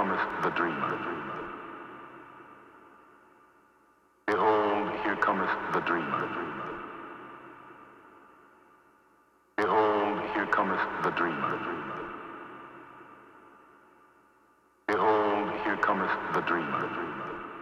cometh the dreamer. Behold, here cometh the dreamer. Behold, here cometh the dreamer. Behold, here cometh the dreamer.